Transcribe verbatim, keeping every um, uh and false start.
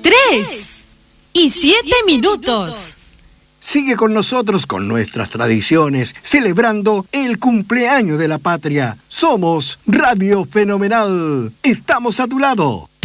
tres y siete minutos. Sigue con nosotros con nuestras tradiciones, celebrando el cumpleaños de la patria. Somos Radio Fenomenal. Estamos a tu lado.